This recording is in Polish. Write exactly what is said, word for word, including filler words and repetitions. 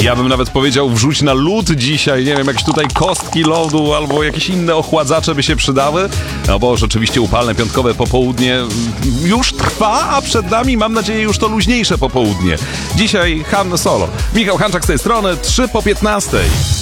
Ja bym nawet powiedział, wrzuć na lód dzisiaj, nie wiem, jakieś tutaj kostki lodu albo jakieś inne ochładzacze by się przydały, no bo rzeczywiście upalne piątkowe popołudnie już trwa, a przed nami, mam nadzieję, już to luźniejsze popołudnie. Dzisiaj Han Solo. Michał Hanczak z tej strony, trzy po piętnastej.